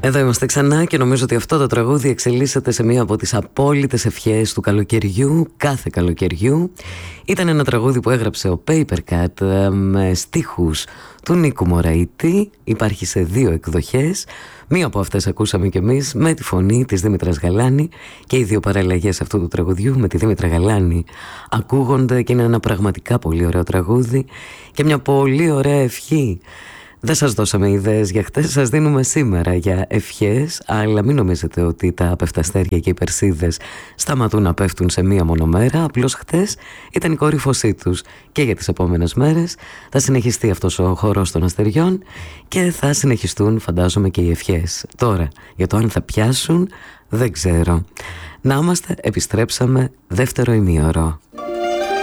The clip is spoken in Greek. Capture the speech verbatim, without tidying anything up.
Εδώ είμαστε ξανά και νομίζω ότι αυτό το τραγούδι εξελίσσεται σε μία από τις απόλυτες ευχές του καλοκαιριού, κάθε καλοκαιριού. Ήταν ένα τραγούδι που έγραψε ο Papercut με στίχους του Νίκου Μωραήτη. Υπάρχει σε δύο εκδοχές. Μία από αυτές ακούσαμε κι εμείς με τη φωνή της Δήμητρας Γαλάνη, και οι δύο παραλλαγές αυτού του τραγουδιού με τη Δήμητρα Γαλάνη ακούγονται και είναι ένα πραγματικά πολύ ωραίο τραγούδι και μια πολύ ωραία ευχή. Δεν σας δώσαμε ιδέες για χτες, σας δίνουμε σήμερα για ευχές, αλλά μην νομίζετε ότι τα πεφταστέρια και οι περσίδες σταματούν να πέφτουν σε μία μόνο μέρα. Απλώς χτες ήταν η κορύφωσή τους και για τις επόμενες μέρες θα συνεχιστεί αυτός ο χορός των αστεριών και θα συνεχιστούν, φαντάζομαι, και οι ευχές. Τώρα, για το αν θα πιάσουν, δεν ξέρω. Να είμαστε, επιστρέψαμε, δεύτερο ημίωρο.